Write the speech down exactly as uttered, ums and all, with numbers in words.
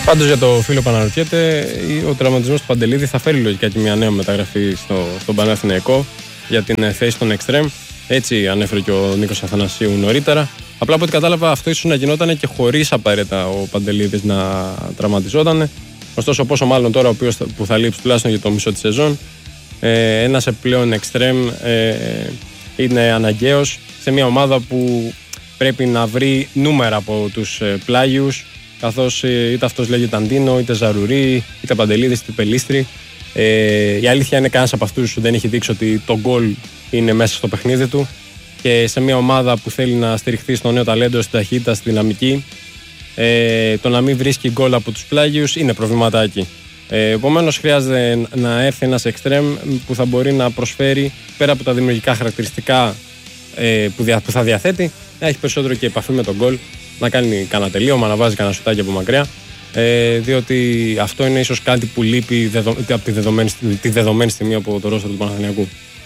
Πάντως για το φίλο που αναρωτιέται, ο τραυματισμός του Παντελίδη θα φέρει λογικά και μια νέα μεταγραφή στο, στον Παναθηναϊκό για την θέση των εξτρέμ. Έτσι ανέφερε και ο Νίκος Αθανασίου νωρίτερα. Απλά από ό,τι κατάλαβα, αυτό ίσως να γινόταν και χωρίς απαραίτητα ο Παντελίδης να τραυματιζόταν. Ωστόσο, πόσο μάλλον τώρα ο οποίος που θα λείψει τουλάχιστον για το μισό της σεζόν, ε, ένας επιπλέον εξτρέμ ε, είναι αναγκαίος σε μια ομάδα που πρέπει να βρει νούμερα από τους ε, πλάγιους, καθώς ε, είτε αυτός λέγεται Αντίνο, είτε Ζαρουρί, είτε Παντελίδης, είτε Πελίστρη. Ε, η αλήθεια είναι κανένας από αυτούς δεν έχει δείξει ότι το γκολ είναι μέσα στο παιχνίδι του, και σε μια ομάδα που θέλει να στηριχθεί στο νέο ταλέντο, στην ταχύτητα, στη δυναμική, ε, το να μην βρίσκει γκολ από τους πλάγιους είναι προβληματάκι. Ε, επομένως χρειάζεται να έρθει ένας εξτρέμ που θα μπορεί να προσφέρει πέρα από τα δημιουργικά χαρακτηριστικά ε, που, δια, που θα διαθέτει, να έχει περισσότερο και επαφή με τον γκολ, να κάνει κανένα τελείωμα, να βάζει κανένα σουτάκι από μακριά, ε, διότι αυτό είναι ίσως κάτι που λείπει δεδο, από τη δεδομένη, τη δεδομένη στιγμή από το ρόστερ του Παναθηναϊκού.